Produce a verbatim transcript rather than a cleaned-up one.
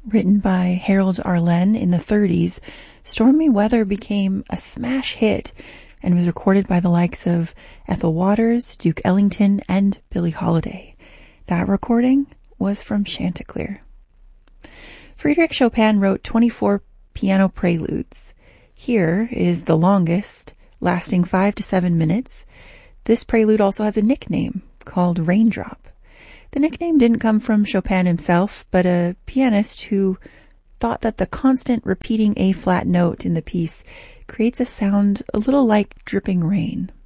Written by Harold Arlen in the thirties, Stormy Weather became a smash hit and was recorded by the likes of Ethel Waters, Duke Ellington, and Billie Holiday. That recording was from Chanticleer. Frédéric Chopin wrote twenty-four piano preludes. Here is the longest, lasting five to seven minutes. This prelude also has a nickname called Raindrop. The nickname didn't come from Chopin himself, but a pianist who thought that the constant repeating A-flat note in the piece creates a sound a little like dripping rain.